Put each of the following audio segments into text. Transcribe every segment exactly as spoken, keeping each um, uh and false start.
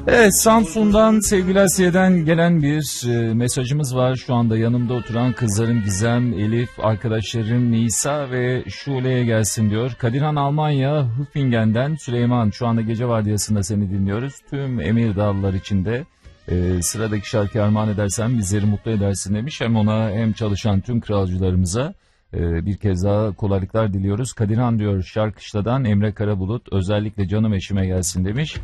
Evet, Samsun'dan sevgili Asiye'den gelen bir e, mesajımız var. Şu anda yanımda oturan kızlarım Gizem, Elif, arkadaşlarım Nisa ve Şule'ye gelsin diyor. Kadirhan Almanya, Hüffingen'den Süleyman, şu anda gece vardiyasında seni dinliyoruz. Tüm Emirdağlılar içinde e, sıradaki şarkı armağan edersen bizleri mutlu edersin demiş. Hem ona hem çalışan tüm kralcılarımıza e, bir kez daha kolaylıklar diliyoruz. Kadirhan diyor Şarkışla'dan Emre Karabulut, özellikle canım eşime gelsin demiş.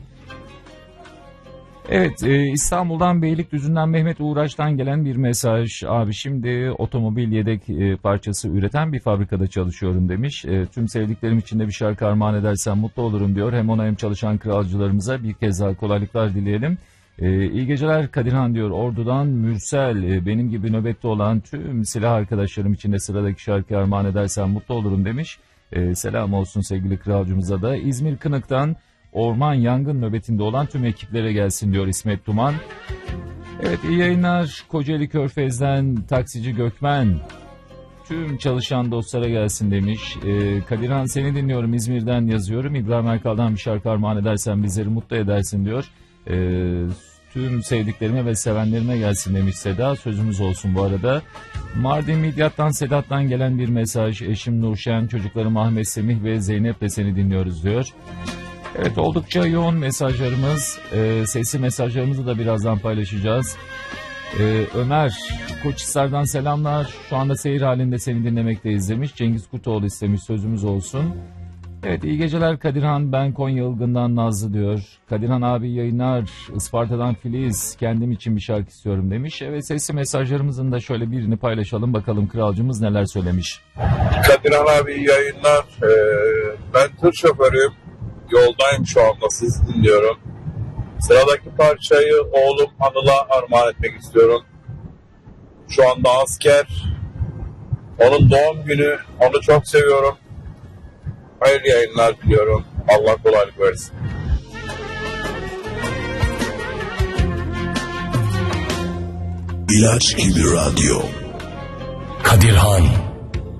Evet, e, İstanbul'dan Beylikdüzü'nden Mehmet Uğraş'tan gelen bir mesaj. Abi şimdi otomobil yedek e, parçası üreten bir fabrikada çalışıyorum demiş. E, tüm sevdiklerim için de bir şarkı armağan edersen mutlu olurum diyor. Hem ona hem çalışan kralcılarımıza bir kez daha kolaylıklar dileyelim. E, iyi geceler Kadirhan diyor. Ordu'dan Mürsel, e, benim gibi nöbette olan tüm silah arkadaşlarım için de sıradaki şarkı armağan edersen mutlu olurum demiş. E, selam olsun sevgili kralcımıza da. İzmir Kınık'tan orman yangın nöbetinde olan tüm ekiplere gelsin diyor İsmet Duman. Evet, iyi yayınlar Kocaeli Körfez'den taksici Gökmen. Tüm çalışan dostlara gelsin demiş. Ee, Kadirhan seni dinliyorum İzmir'den yazıyorum. İbrahim Erkal'dan bir şarkı armağan edersen bizleri mutlu edersin diyor. Ee, tüm sevdiklerime ve sevenlerime gelsin demiş Seda. Sözümüz olsun bu arada. Mardin Midyat'tan Sedat'tan gelen bir mesaj. Eşim Nurşen, çocuklarım Ahmet, Semih ve Zeynep'le seni dinliyoruz diyor. Evet, oldukça yoğun mesajlarımız, e, sesli mesajlarımızı da birazdan paylaşacağız. E, Ömer Koçhisar'dan selamlar, şu anda seyir halinde seni dinlemekteyiz demiş. Cengiz Kurtoğlu istemiş, sözümüz olsun. Evet, iyi geceler Kadirhan, ben Konya Ilgın'dan Nazlı diyor. Kadirhan abi yayınlar, Isparta'dan Filiz, kendim için bir şarkı istiyorum demiş. Evet, sesli mesajlarımızın da şöyle birini paylaşalım, bakalım kralcımız neler söylemiş. Kadirhan abi yayınlar, ee, ben tır şoförüyüm. Yoldayım şu anda, sizi dinliyorum. Sıradaki parçayı oğlum Anıl'a armağan etmek istiyorum. Şu anda asker. Onun doğum günü. Onu çok seviyorum. Hayırlı yayınlar diliyorum. Allah kolaylık versin. İlaç gibi radyo. Kadirhan.